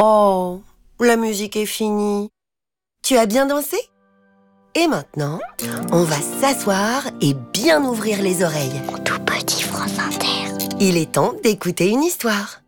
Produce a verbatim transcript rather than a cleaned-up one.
Oh, la musique est finie. Tu as bien dansé? Et maintenant, on va s'asseoir et bien ouvrir les oreilles. Mon tout petit France Inter. Il est temps d'écouter une histoire.